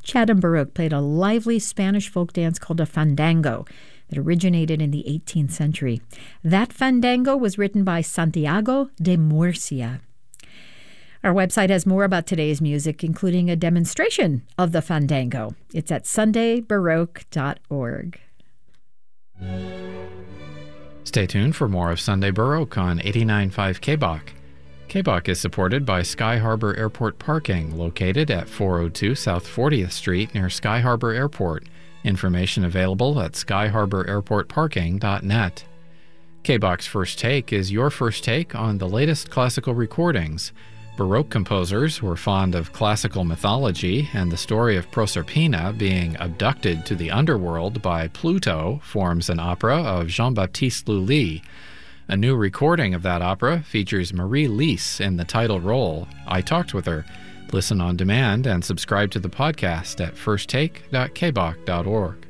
Chatham Baroque played a lively Spanish folk dance called a fandango that originated in the 18th century. That fandango was written by Santiago de Murcia. Our website has more about today's music, including a demonstration of the fandango. It's at sundaybaroque.org. Stay tuned for more of Sunday Baroque on 89.5 KBOC. KBOC is supported by Sky Harbor Airport Parking, located at 402 South 40th Street near Sky Harbor Airport. Information available at skyharbораirportparking.net. KBOC's First Take is your first take on the latest classical recordings. Baroque composers were fond of classical mythology, and the story of Proserpina being abducted to the underworld by Pluto forms an opera of Jean-Baptiste Lully. A new recording of that opera features Marie Lys in the title role. I talked with her. Listen on demand and subscribe to the podcast at firsttake.kboc.org.